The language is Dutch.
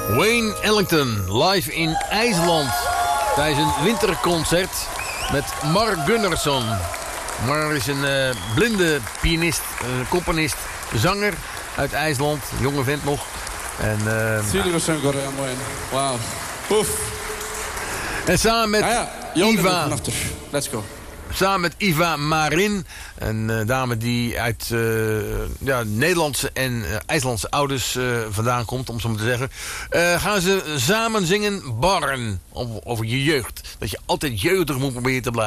Wayne Ellington, live in IJsland. Tijdens een winterconcert met Mark Gunnarsson. Mark is een blinde pianist, componist, zanger uit IJsland. Jonge vent nog. En, Wauw. Oef. En samen met Iva... Let's go. Samen met Iva Marin, een dame die uit Nederlandse en IJslandse ouders vandaan komt, om zo maar te zeggen. Gaan ze samen zingen Barn, over je jeugd. Dat je altijd jeugdig moet proberen te blijven.